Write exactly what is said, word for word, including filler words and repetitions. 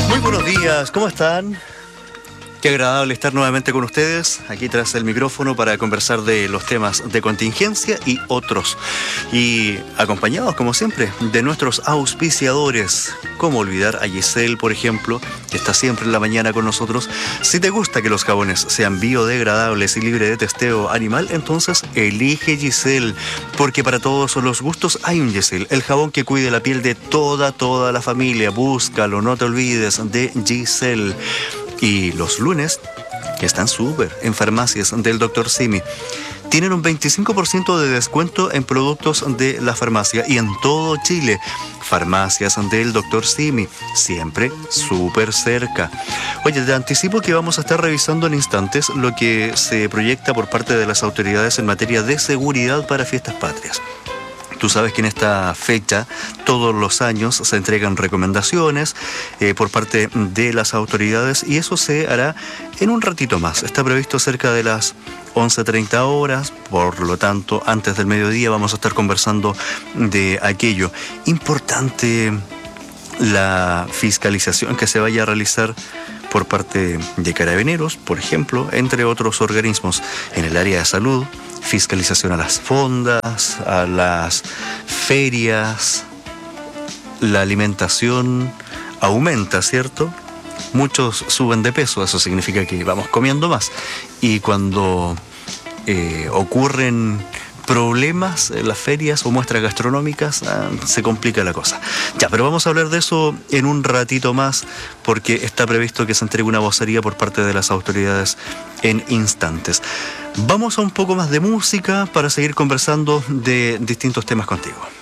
Muy buenos días, ¿cómo están? Qué agradable estar nuevamente con ustedes, aquí tras el micrófono para conversar de los temas de contingencia y otros. Y acompañados, como siempre, de nuestros auspiciadores. ¿Cómo olvidar a Giselle, por ejemplo, que está siempre en la mañana con nosotros? Si te gusta que los jabones sean biodegradables y libres de testeo animal, entonces elige Giselle, porque para todos los gustos hay un Giselle, el jabón que cuide la piel de toda, toda la familia. Búscalo, no te olvides de Giselle. Y los lunes, que están súper, en farmacias del doctor Simi, tienen un veinticinco por ciento de descuento en productos de la farmacia y en todo Chile. Farmacias del doctor Simi, siempre súper cerca. Oye, te anticipo que vamos a estar revisando en instantes lo que se proyecta por parte de las autoridades en materia de seguridad para fiestas patrias. Tú sabes que en esta fecha, todos los años, se entregan recomendaciones eh, por parte de las autoridades y eso se hará en un ratito más. Está previsto cerca de las once treinta horas, por lo tanto, antes del mediodía vamos a estar conversando de aquello. Importante la fiscalización que se vaya a realizar por parte de Carabineros, por ejemplo, entre otros organismos en el área de salud. Fiscalización a las fondas, a las ferias, la alimentación aumenta, ¿cierto? Muchos suben de peso, eso significa que vamos comiendo más. Y cuando eh, ocurren problemas en las ferias o muestras gastronómicas, ah, se complica la cosa. Ya, pero vamos a hablar de eso en un ratito más, porque está previsto que se entregue una vocería por parte de las autoridades en instantes. Vamos a un poco más de música para seguir conversando de distintos temas contigo.